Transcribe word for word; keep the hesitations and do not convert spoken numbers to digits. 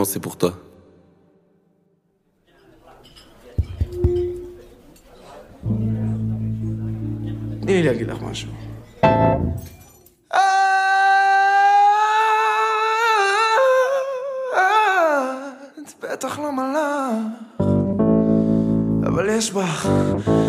c'est pour toi. תני לי להגיד לך משהו. את בטח לא מלאך, אבל יש בך